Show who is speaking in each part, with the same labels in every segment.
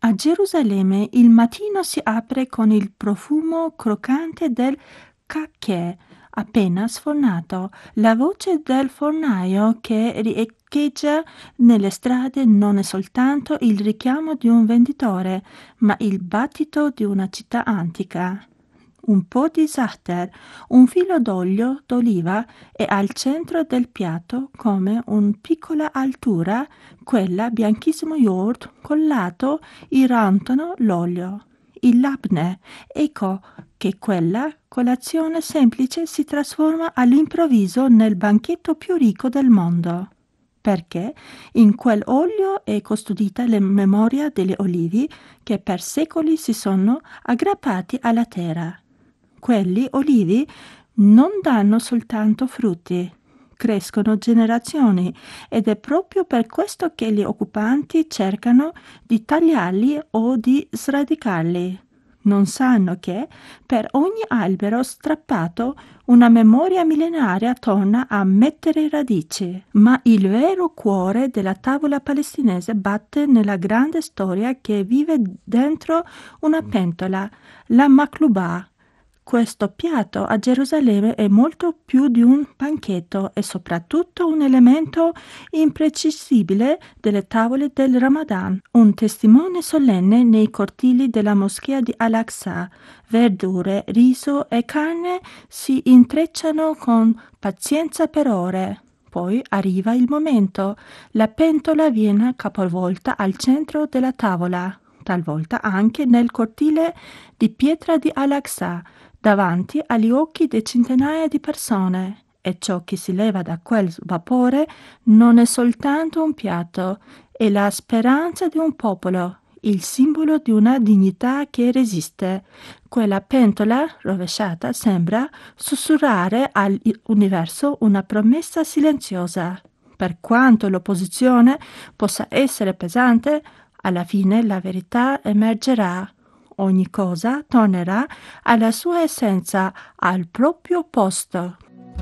Speaker 1: A Gerusalemme il mattino si apre con il profumo croccante del cacchè appena sfornato. La voce del fornaio che riecheggia nelle strade non è soltanto il richiamo di un venditore, ma il battito di una città antica. Un po' di za'atar, un filo d'olio d'oliva e al centro del piatto, come una piccola altura, quella bianchissimo yogurt collato irrantano l'olio. Il labneh, ecco che quella colazione semplice si trasforma all'improvviso nel banchetto più ricco del mondo. Perché in quell'olio è custodita la memoria degli olivi che per secoli si sono aggrappati alla terra. Quelli olivi non danno soltanto frutti, crescono generazioni ed è proprio per questo che gli occupanti cercano di tagliarli o di sradicarli. Non sanno che per ogni albero strappato una memoria millenaria torna a mettere radici. Ma il vero cuore della tavola palestinese batte nella grande storia che vive dentro una pentola, la maklubah. Questo piatto a Gerusalemme è molto più di un banchetto e soprattutto un elemento imprecisibile delle tavole del Ramadan, un testimone solenne nei cortili della moschea di Al-Aqsa. Verdure, riso e carne si intrecciano con pazienza per ore. Poi arriva il momento. La pentola viene capovolta al centro della tavola, talvolta anche nel cortile di pietra di Al-Aqsa, davanti agli occhi di centinaia di persone. E ciò che si leva da quel vapore non è soltanto un piatto, è la speranza di un popolo, il simbolo di una dignità che resiste. Quella pentola rovesciata sembra sussurrare all'universo una promessa silenziosa. Per quanto l'opposizione possa essere pesante, alla fine la verità emergerà. Ogni cosa tornerà alla sua essenza, al proprio posto.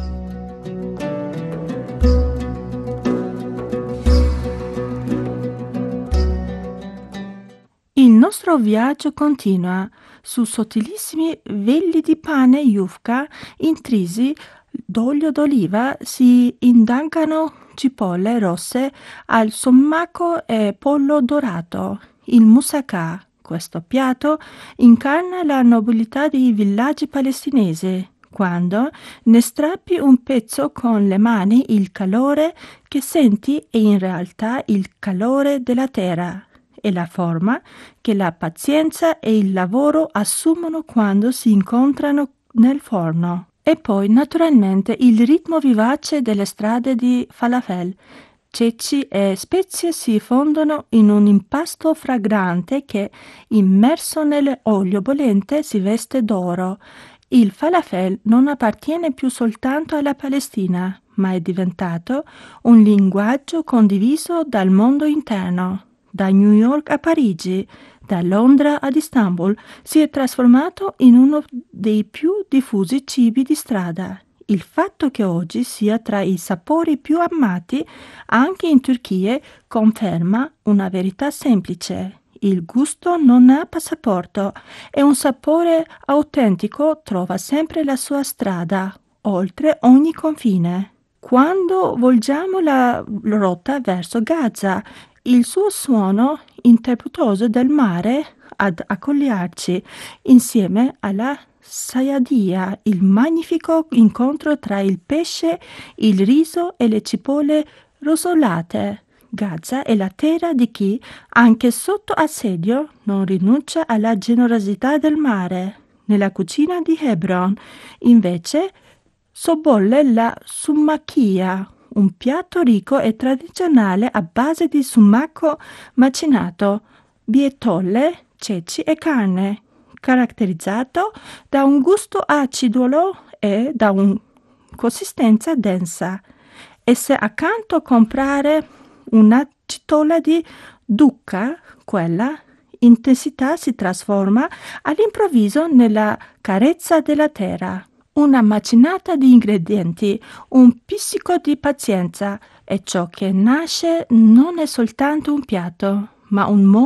Speaker 1: Il nostro viaggio continua su sottilissimi veli di pane yufka intrisi d'olio d'oliva si indagano cipolle rosse al sommaco e pollo dorato. Il moussaka, questo piatto, incarna la nobiltà dei villaggi palestinesi. Quando ne strappi un pezzo con le mani, il calore che senti è in realtà il calore della terra e la forma che la pazienza e il lavoro assumono quando si incontrano nel forno. E poi, naturalmente, il ritmo vivace delle strade di falafel. Ceci e spezie si fondono in un impasto fragrante che, immerso nell'olio bollente, si veste d'oro. Il falafel non appartiene più soltanto alla Palestina, ma è diventato un linguaggio condiviso dal mondo interno. Da New York a Parigi, da Londra ad Istanbul, si è trasformato in uno dei più diffusi cibi di strada. Il fatto che oggi sia tra i sapori più amati anche in Turchia conferma una verità semplice. Il gusto non ha passaporto e un sapore autentico trova sempre la sua strada, oltre ogni confine. Quando volgiamo la rotta verso Gaza, il suo suono interputoso del mare ad accogliarci insieme alla Sayadiyya, il magnifico incontro tra il pesce, il riso e le cipolle rosolate. Gaza è la terra di chi, anche sotto assedio, non rinuncia alla generosità del mare. Nella cucina di Hebron, invece, sobbolle la summachia, un piatto ricco e tradizionale a base di sumaco macinato, bietolle, ceci e carne, caratterizzato da un gusto acidulo e da una consistenza densa. E se accanto a comprare una citola di dukkha, quella intensità si trasforma all'improvviso nella carezza della terra. Una macinata di ingredienti, un pizzico di pazienza e ciò che nasce non è soltanto un piatto, ma un modo